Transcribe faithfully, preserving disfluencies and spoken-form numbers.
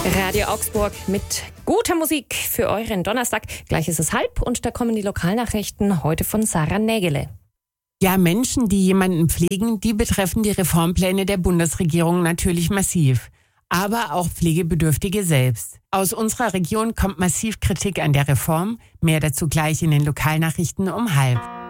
Radio Augsburg mit guter Musik für euren Donnerstag. Gleich ist es halb und da kommen die Lokalnachrichten heute von Sarah Nägele. Ja, Menschen, die jemanden pflegen, die betreffen die Reformpläne der Bundesregierung natürlich massiv. Aber auch Pflegebedürftige selbst. Aus unserer Region kommt massiv Kritik an der Reform. Mehr dazu gleich in den Lokalnachrichten um halb.